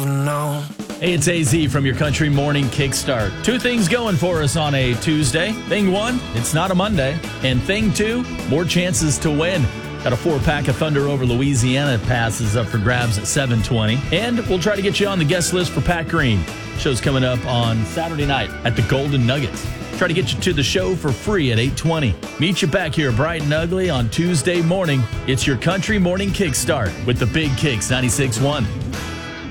No. Hey, it's AZ from your Country Morning Kickstart. Two things going for us on a Tuesday. Thing one, it's not a Monday. And thing two, more chances to win. Got a 4-pack of Thunder over Louisiana passes up for grabs at 7:20. And we'll try to get you on the guest list for Pat Green. Show's coming up on Saturday night at the Golden Nuggets. Try to get you to the show for free at 8:20. Meet you back here bright and ugly on Tuesday morning. It's your Country Morning Kickstart with the Big Kicks 96.1.